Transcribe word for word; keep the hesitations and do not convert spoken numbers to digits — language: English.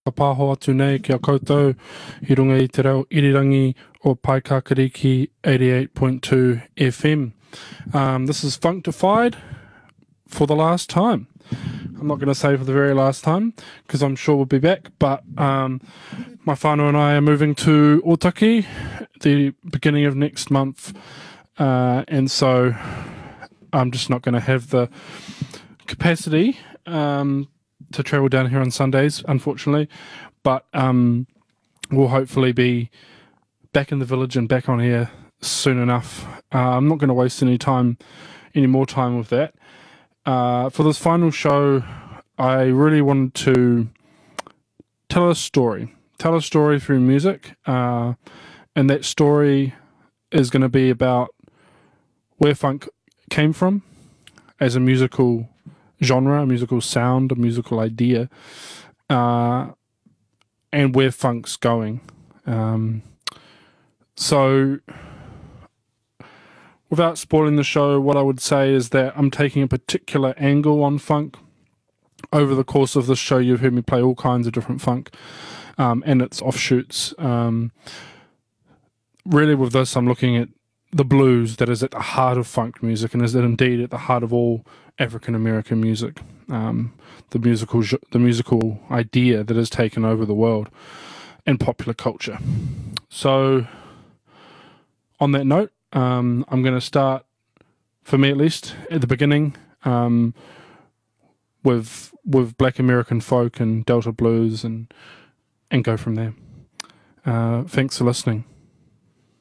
Ka pāho atu nei kia koutou i runga i te reo irirangi o Paikakariki eighty-eight point two F M. Um, this is Functified for the last time. I'm not going to say for the very last time because I'm sure we'll be back, but um, my whānau and I are moving to Otaki the beginning of next month, uh, and so I'm just not going to have the capacity um, to travel down here on Sundays, unfortunately, but um, we'll hopefully be back in the village and back on here soon enough. Uh, I'm not going to waste any time, any more time with that. Uh, for this final show, I really wanted to tell a story, tell a story through music, uh, and that story is going to be about where funk came from as a musical genre, a musical sound, a musical idea, uh, and where funk's going. Um, so, without spoiling the show, what I would say is that I'm taking a particular angle on funk. Over the course of this show, you've heard me play all kinds of different funk um, and its offshoots. Um, really, with this, I'm looking at the blues that is at the heart of funk music, and is that indeed at the heart of all African American music, um, the musical the musical idea that has taken over the world and popular culture. So, on that note, um, I'm going to start, for me at least, at the beginning, um, with with Black American folk and Delta blues, and and go from there. Uh, thanks for listening.